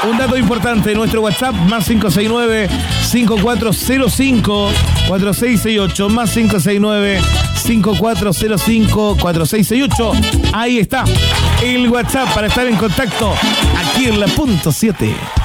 Un dato importante, nuestro WhatsApp, más 569-5405-4668, más 569-5405-4668. Ahí está el WhatsApp para estar en contacto aquí en la punto 7.